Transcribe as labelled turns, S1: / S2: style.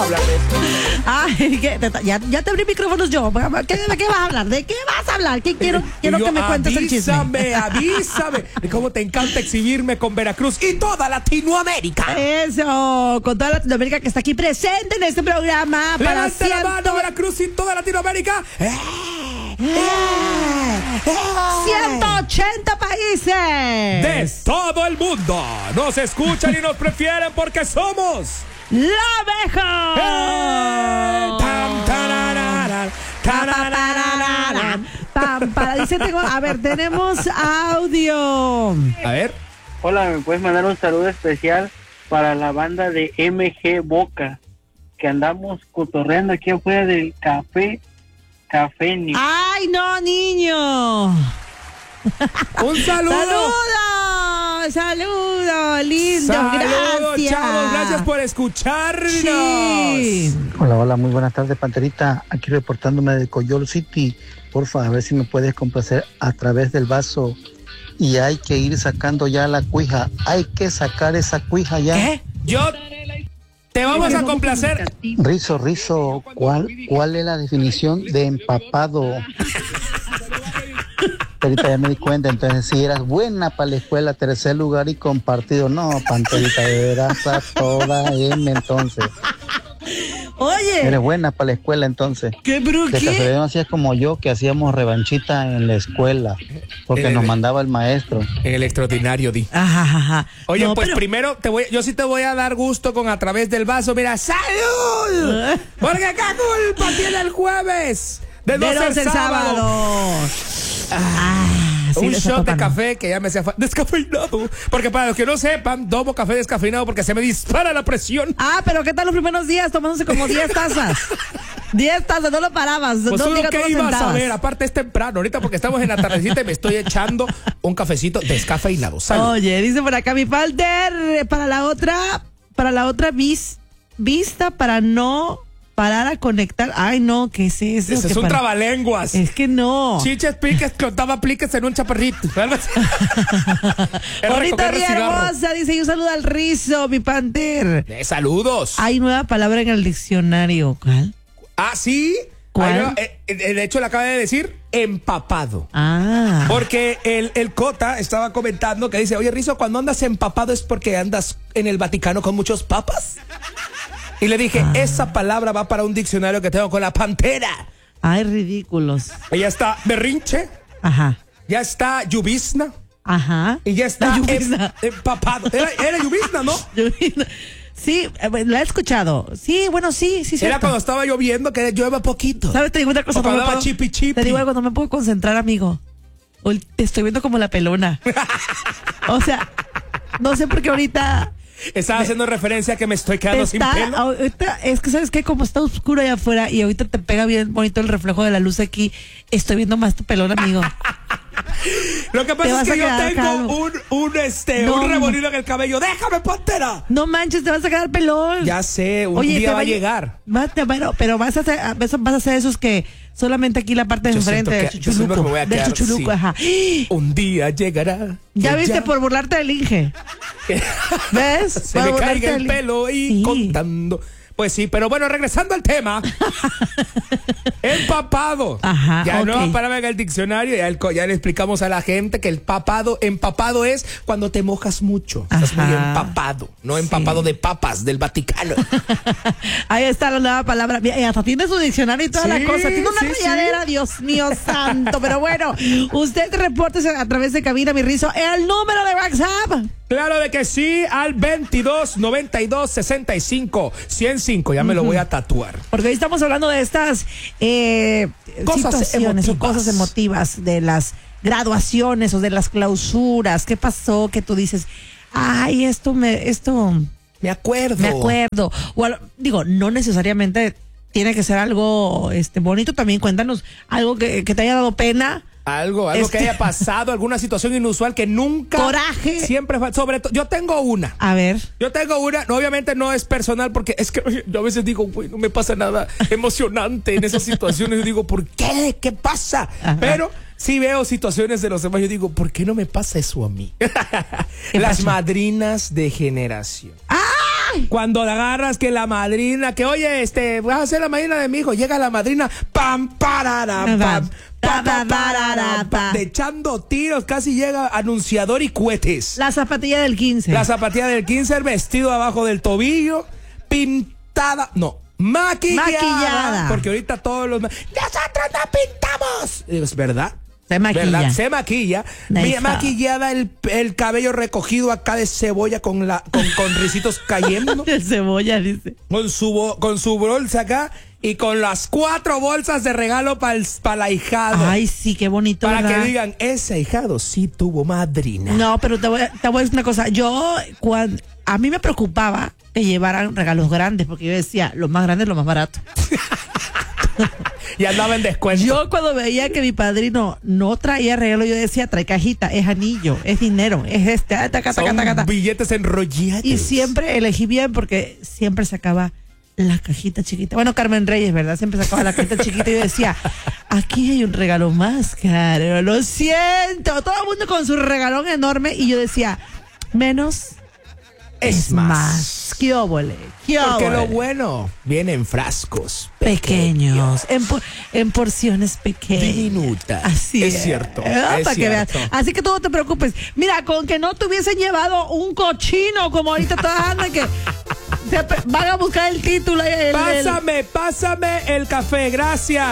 S1: hablar de eso.
S2: Ay, ya te abrí micrófonos yo. ¿De qué vas a hablar? ¿De qué vas a hablar? Quiero que me cuentes el chisme.
S1: Avísame. De cómo te encanta exhibirme con Veracruz y toda Latinoamérica.
S2: Eso, con toda Latinoamérica que está aquí presente en este programa.
S1: Levanta la mano, Veracruz y toda Latinoamérica.
S2: 180 países
S1: de todo el mundo nos escuchan y nos prefieren porque somos
S2: la mejor. Dice, tenemos audio.
S1: A ver.
S3: Hola, ¿me puedes mandar un saludo especial para la banda de MG Boca? Que andamos cotorreando aquí afuera del café.
S2: ¡Ay, no, niño!
S1: ¡Un saludo!
S2: ¡Saludo! ¡Lindo! Gracias.
S1: Chavos, gracias por escucharnos.
S2: Sí.
S4: Hola, muy buenas tardes, Panterita. Aquí reportándome de Coyol City. Porfa, a ver si me puedes complacer a través del vaso. Y hay que ir sacando ya la cuija. Hay que sacar esa cuija ya.
S1: ¿Qué? Te vamos a complacer.
S4: Rizo, ¿cuál es la definición de empapado? Panterita, ya me di cuenta, entonces si eras buena para la escuela, tercer lugar y compartido. No, Panterita, eras a toda M entonces.
S2: Oye.
S4: Eres buena para la escuela entonces.
S2: ¿Qué, bro?
S4: De casualidad no hacías como yo, que hacíamos revanchita en la escuela, porque nos mandaba el maestro.
S1: En el extraordinario, di.
S2: Ajá.
S1: Oye, no, pues pero... primero yo sí te voy a dar gusto con a través del vaso. Mira, ¡salud! Porque qué culpa tiene el jueves de no ser sábado. Un shot de café que ya me hacía descafeinado. Porque para los que no sepan, tomo café descafeinado porque se me dispara la presión.
S2: Pero ¿qué tal los primeros días tomándose como 10 tazas? 10 tazas, no lo parabas.
S1: Pues
S2: no
S1: diga, ¿qué ibas a ver? Aparte es temprano, ahorita porque estamos en la tardecita y me estoy echando un cafecito descafeinado. ¡Salud!
S2: Oye, dice por acá mi Falter, para la otra vista para no parar a conectar. Ay, no, ¿qué es eso?
S1: Ese es un trabalenguas.
S2: Es que no.
S1: Chiches, piques, clotaba pliques en un chaparrito.
S2: Bonita y hermosa, dice, y un saludo al Rizo, mi Panter.
S1: Saludos.
S2: Hay nueva palabra en el diccionario. ¿Cuál?
S1: ¿Sí?
S2: ¿Cuál?
S1: De hecho, le acaba de decir empapado. Porque el Cota estaba comentando que dice, oye, Rizo, cuando andas empapado es porque andas en el Vaticano con muchos papas. Y le dije, esa palabra va para un diccionario que tengo con la Pantera.
S2: Ay, ridículos.
S1: Y ya está berrinche.
S2: Ajá.
S1: Ya está lluvizna.
S2: Ajá.
S1: Y ya está empapado. Era lluvizna, ¿no?
S2: Lluvizna. Sí, la he escuchado. Sí, bueno, sí.
S1: Era cuando estaba lloviendo, que llueve poquito.
S2: ¿Sabes? Te digo una cosa.
S1: Cuando daba chipi.
S2: Te digo algo, no me puedo concentrar, amigo. Hoy te estoy viendo como la pelona. O sea, no sé por qué ahorita...
S1: Estaba haciendo referencia a que me estoy quedando sin pelo.
S2: Ahorita, es que ¿sabes qué? Como está oscuro allá afuera y ahorita te pega bien bonito el reflejo de la luz aquí, estoy viendo más tu pelón, amigo.
S1: Lo que pasa es que yo tengo un remolino en el cabello. ¡Déjame, Pantera!
S2: No manches, te vas a quedar pelón.
S1: Ya sé, un día va a llegar.
S2: Pero vas a hacer esos que solamente aquí la parte de enfrente del chuchuluco. Ajá.
S1: Un día llegará.
S2: Ya viste por burlarte del Inge. ¿Ves?
S1: Se me caiga el pelo y contando. Pues sí, pero bueno, regresando al tema. Empapado.
S2: Ajá,
S1: ya nueva palabra en el diccionario. Ya le explicamos a la gente que empapado es cuando te mojas mucho. Estás muy empapado. No empapado de papas del Vaticano.
S2: Ahí está la nueva palabra. Hasta tiene su diccionario y toda la cosa. Tiene una rayadera, Dios mío santo. Pero bueno, usted repórtese a través de cabina, mi Rizo, el número de WhatsApp.
S1: Claro de que sí, al 22 92 65 105. Ya me lo voy a tatuar.
S2: Porque hoy estamos hablando de estas situaciones o cosas emotivas, de las graduaciones o de las clausuras. ¿Qué pasó? Que tú dices, ay, esto
S1: me acuerdo.
S2: O digo, no necesariamente tiene que ser algo bonito. También cuéntanos algo que te haya dado pena.
S1: Algo que haya pasado, alguna situación inusual que nunca...
S2: Coraje.
S1: Siempre fue, sobre todo, yo tengo una.
S2: A ver.
S1: Obviamente no es personal, porque es que yo a veces digo, güey, no me pasa nada emocionante en esas situaciones. Yo digo, ¿por qué? ¿Qué pasa? Ajá. Pero sí veo situaciones de los demás, yo digo, ¿por qué no me pasa eso a mí? Las madrinas de generación. Cuando agarras que la madrina, que oye, vas a ser la madrina de mi hijo, llega la madrina, pam, pararam, pam, echando tiros, casi llega anunciador y cohetes.
S2: La zapatilla del 15.
S1: La zapatilla del 15, el vestido abajo del tobillo, pintada, no, maquillada. Porque ahorita todos los... ¡Nosotros no pintamos! Es verdad.
S2: Se maquilla.
S1: ¿Verdad? Se maquilla.
S2: Nice.
S1: Maquillada, el cabello recogido acá de cebolla con risitos cayendo.
S2: De cebolla, dice.
S1: Con su bolsa acá y con las 4 bolsas de regalo para el ahijado.
S2: Ay, sí, qué bonito.
S1: Para
S2: ¿verdad?
S1: que digan, ese ahijado sí tuvo madrina.
S2: No, pero te voy a decir una cosa. A mí me preocupaba que llevaran regalos grandes, porque yo decía, lo más grande es lo más barato.
S1: Y andaba en descuento.
S2: Yo cuando veía que mi padrino no traía regalo, yo decía, trae cajita, es anillo, es dinero, es
S1: Son billetes enrollados.
S2: Y siempre elegí bien porque siempre sacaba la cajita chiquita. Bueno, Carmen Reyes, ¿verdad? Siempre sacaba la cajita chiquita y yo decía, aquí hay un regalo más caro, lo siento. Todo el mundo con su regalón enorme y yo decía, menos es más. ¿Qué óvole?
S1: Porque lo bueno viene en frascos
S2: pequeños, en porciones pequeñas,
S1: diminutas.
S2: Así
S1: es cierto.
S2: Para
S1: es
S2: que
S1: cierto.
S2: veas. Así que tú no te preocupes. Mira, con que no te hubiesen llevado un cochino como ahorita todas andan que van a buscar el título.
S1: Pásame el café, gracias.